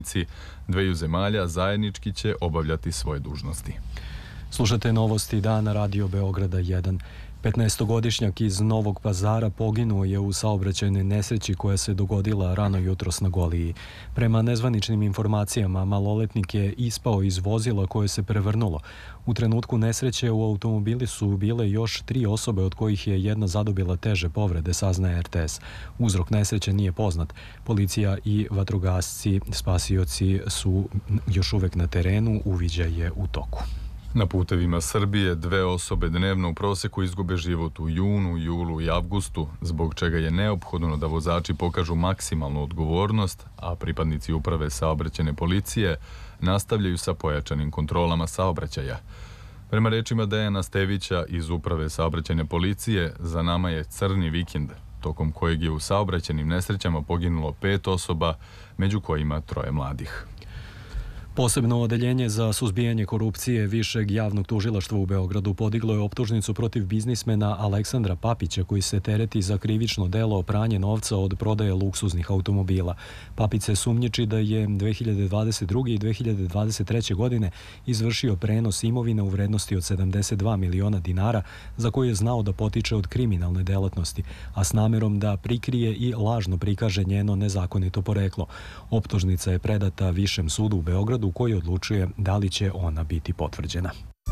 dveju zemalja zajednički će obavljati svoje dužnosti. Slušate novosti dana Radio Beograda 1. 15-godišnjak iz Novog Pazara poginuo je u saobraćajnoj nesreći koja se dogodila rano jutros na Goliji. Prema nezvaničnim informacijama, maloletnik je ispao iz vozila koje se prevrnulo. U trenutku nesreće u automobili su bile još 3 osobe, od kojih je jedna zadobila teže povrede, saznaje RTS. Uzrok nesreće nije poznat. Policija i vatrogasci, spasioci su još uvek na terenu, uviđaj je u toku. Na putevima Srbije 2 osobe dnevno u proseku izgube život u junu, julu i avgustu, zbog čega je neophodno da vozači pokažu maksimalnu odgovornost, a pripadnici uprave saobraćajne policije nastavljaju sa pojačanim kontrolama saobraćaja. Prema rečima Dejana Stevića iz uprave saobraćajne policije, za nama je crni vikend, tokom kojeg je u saobraćajnim nesrećama poginulo 5 osoba, među kojima 3 mladih. Posebno odeljenje za suzbijanje korupcije Višeg javnog tužilaštva u Beogradu podiglo je optužnicu protiv biznismena Aleksandra Papića, koji se tereti za krivično delo pranje novca od prodaje luksuznih automobila. Papić se sumnjiči da je 2022. i 2023. godine izvršio prenos imovine u vrednosti od 72 miliona dinara, za koje je znao da potiče od kriminalne delatnosti, a s namerom da prikrije i lažno prikaže njeno nezakonito poreklo. Optužnica je predata Višem sudu u Beogradu, u koji odlučuje da li će ona biti potvrđena.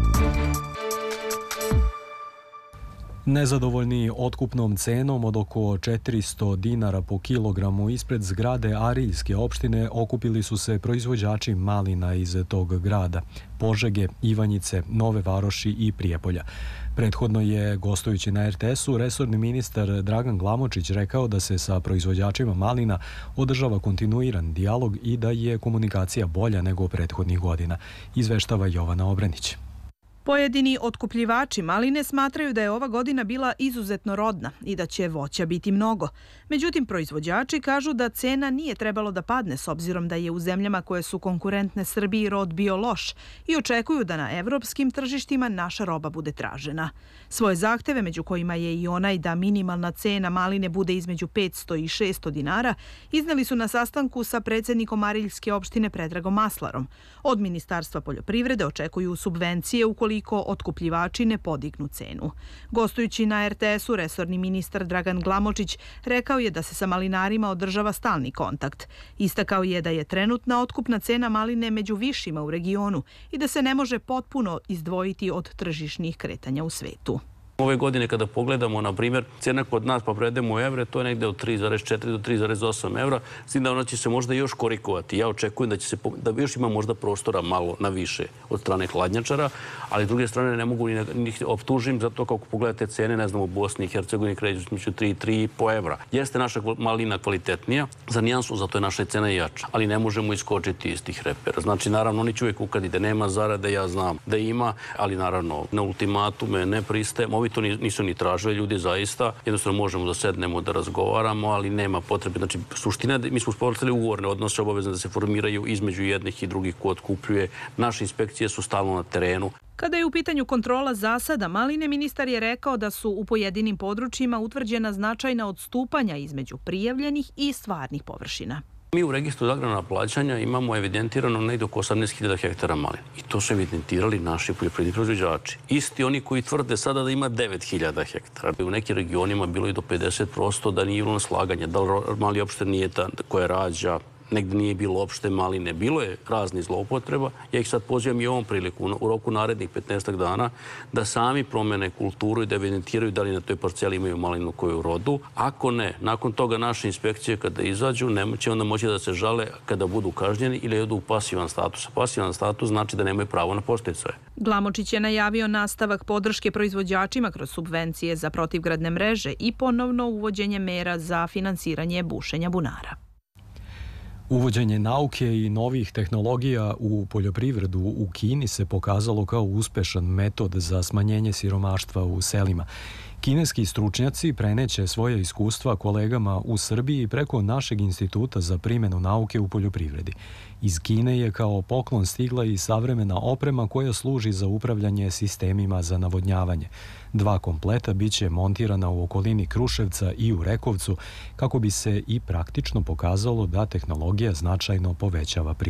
Nezadovoljni otkupnom cenom od oko 400 dinara po kilogramu ispred zgrade Ariljske opštine okupili su se proizvođači malina iz tog grada: Požege, Ivanjice, Nove Varoši i Prijepolja. Prethodno je, gostujući na RTS-u, resorni ministar Dragan Glamočić rekao da se sa proizvođačima malina održava kontinuiran dijalog i da je komunikacija bolja nego prethodnih godina, izveštava Jovana Obrenić. Pojedini otkupljivači maline smatraju da je ova godina bila izuzetno rodna i da će voća biti mnogo. Međutim, proizvođači kažu da cena nije trebalo da padne s obzirom da je u zemljama koje su konkurentne Srbiji rod bio loš i očekuju da na evropskim tržištima naša roba bude tražena. Svoje zahteve, među kojima je i onaj da minimalna cena maline bude između 500 i 600 dinara, izneli su na sastanku sa predsjednikom Ariljske opštine Predragom Maslarom. Od Ministarstva poljoprivrede očekuju subvencije ukoliko otkupljivači ne podignu cenu. Gostujući na RTS-u, resorni ministar Dragan Glamočić rekao je da se sa malinarima održava stalni kontakt. Istakao je da je trenutna otkupna cena maline među višima u regionu i da se ne može potpuno izdvojiti od tržišnih kretanja u svetu. Ove godine kada pogledamo, na primjer, cena kod nas pa predemo u evre, to je negde od 3,4 do 3,8 evra, s tim da ona će se možda još korikovati. Ja očekujem da još ima možda prostora malo na više od strane hladnjačara, ali s druge strane ne mogu ni optužim, zato kako pogledate cene, ne znam, u Bosni i Hercegovini kreću između 3 i 3,5 evra. Jeste naša malina kvalitetnija, za nijansu, zato je naša cena jača, ali ne možemo iskočiti iz tih repera. Znači, naravno, oni će uvijek ukadi da nema zarade, ja znam da ima, ali naravno, na ultimatume ne pristajem. To nisu ni tražili ljudi zaista. Jednostavno možemo da sednemo, da razgovaramo, ali nema potrebe. Znači, suština je da mi smo uspostavili ugovorne odnose, obavezne da se formiraju između jednih i drugih ko otkupljuje. Naše inspekcije su stalno na terenu. Kada je u pitanju kontrola zasada maline, ministar je rekao da su u pojedinim područjima utvrđena značajna odstupanja između prijavljenih i stvarnih površina. Mi u registru za agrarna plaćanja imamo evidentirano negdje oko 18.000 hektara maline. I to su evidentirali naši poljoprivredni proizvođači. Isti oni koji tvrde sada da ima 9.000 hektara. U nekim regionima bilo i do 50% da nije bilo naslaganja. Da li mali uopšte nije ta koja rađa, negdje nije bilo uopšte maline. Bilo je raznih zloupotreba. Ja ih sad pozivam i ovom priliku u roku narednih 15 dana da sami promene kulturu i da evidentiraju da li na toj parceli imaju malinu koju rodu. Ako ne, nakon toga naše inspekcije kada izađu, neće onda moći da se žale kada budu kažnjeni ili odu u pasivan status. Pasivan status znači da nemaju pravo na podsticaje. Glamočić je najavio nastavak podrške proizvođačima kroz subvencije za protivgradne mreže i ponovno uvođenje mera za finansiranje bušenja bunara. Uvođenje nauke i novih tehnologija u poljoprivredu u Kini se pokazalo kao uspešan metod za smanjenje siromaštva u selima. Kineski stručnjaci preneće svoje iskustva kolegama u Srbiji preko našeg instituta za primjenu nauke u poljoprivredi. Iz Kine je kao poklon stigla i savremena oprema koja služi za upravljanje sistemima za navodnjavanje. 2 kompleta biće montirana u okolini Kruševca i u Rekovcu kako bi se i praktično pokazalo da tehnologija značajno povećava